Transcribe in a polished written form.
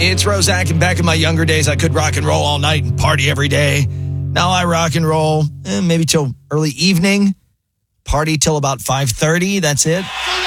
It's Rozak, and back in my younger days, I could rock and roll all night and party every day. Now I rock and roll maybe till early evening, party till about 5:30. That's it.